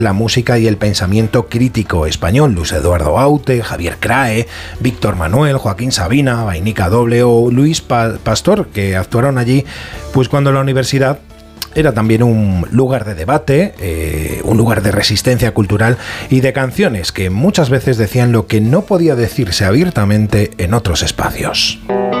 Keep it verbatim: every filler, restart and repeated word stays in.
la música y el pensamiento crítico español, Luis Eduardo Aute, Javier Crae, Víctor Manuel, Joaquín Sabina, Vainica Doble o Luis pa- Pastor, que actuaron allí pues cuando la universidad era también un lugar de debate, eh, un lugar de resistencia cultural y de canciones que muchas veces decían lo que no podía decirse abiertamente en otros espacios.